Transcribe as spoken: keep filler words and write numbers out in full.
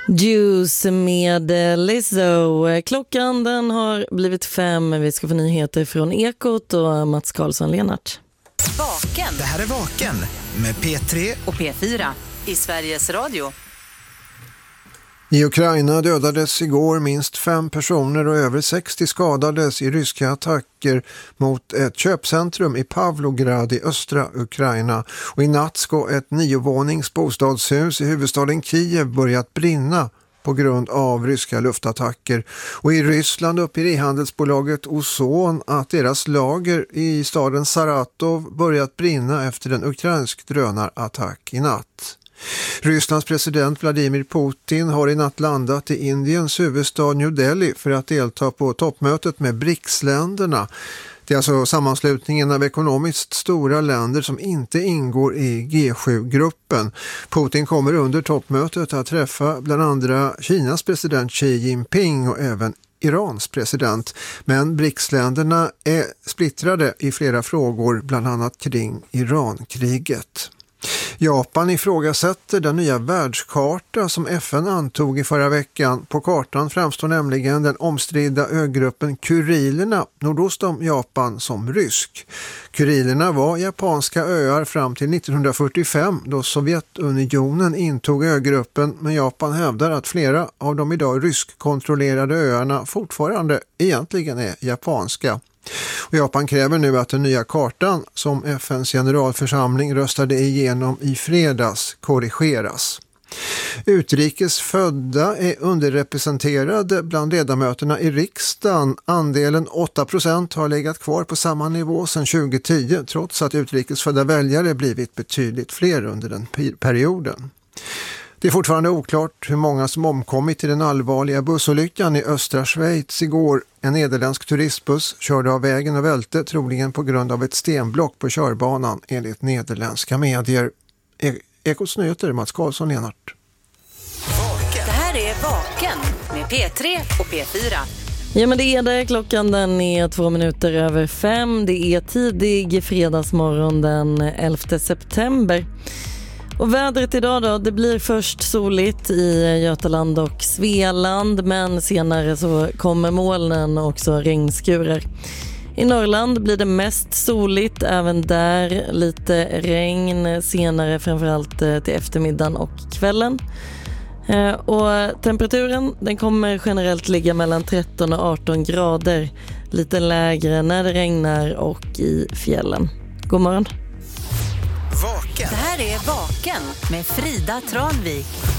Juice med Lizzo. Klockan den har blivit fem. Vi ska få nyheter från Ekot och Mats Karlsson-Lenart. Vaken. Det här är Vaken med P tre och P fyra i Sveriges Radio. I Ukraina dödades igår minst fem personer och över sextio skadades i ryska attacker mot ett köpcentrum i Pavlograd i östra Ukraina. Och i natt ska ett niovånings bostadshus i huvudstaden Kiev börjat brinna på grund av ryska luftattacker. Och i Ryssland uppger e-handelsbolaget Ozon att deras lager i staden Saratov börjat brinna efter en ukrainsk drönarattack i natt. Rysslands president Vladimir Putin har i natt landat i Indiens huvudstad New Delhi för att delta på toppmötet med B R I C S-länderna. Det är alltså sammanslutningen av ekonomiskt stora länder som inte ingår i G sju-gruppen. Putin kommer under toppmötet att träffa bland andra Kinas president Xi Jinping och även Irans president. Men B R I C S-länderna är splittrade i flera frågor, bland annat kring Irankriget. Japan ifrågasätter den nya världskarta som F N antog i förra veckan. På kartan framstår nämligen den omstridda ögruppen Kurilerna nordost om Japan som rysk. Kurilerna var japanska öar fram till nittonhundrafyrtiofem då Sovjetunionen intog ögruppen, men Japan hävdar att flera av de idag ryskkontrollerade öarna fortfarande egentligen är japanska. Och Japan kräver nu att den nya kartan som F N:s generalförsamling röstade igenom i fredags korrigeras. Utrikesfödda är underrepresenterade bland ledamöterna i riksdagen. Andelen åtta procent har legat kvar på samma nivå sedan tjugohundratio trots att utrikesfödda väljare blivit betydligt fler under den perioden. Det är fortfarande oklart hur många som omkommit i den allvarliga bussolyckan i östra Schweiz igår. En nederländsk turistbuss körde av vägen och välte, troligen på grund av ett stenblock på körbanan enligt nederländska medier. E- Ekots nyheter, Mats Karlsson-Lenart. Det här är Vaken med P tre och P fyra. Ja, men det är det. Klockan den är två minuter över fem. Det är tidig fredagsmorgon den elfte september. Och vädret idag då, det blir först soligt i Götaland och Svealand, men senare så kommer molnen och också regnskurar. I Norrland blir det mest soligt, även där lite regn senare, framförallt till eftermiddagen och kvällen. Och temperaturen den kommer generellt ligga mellan tretton och arton grader, lite lägre när det regnar och i fjällen. God morgon. Vaken. Det här är Vaken med Frida Tranvik.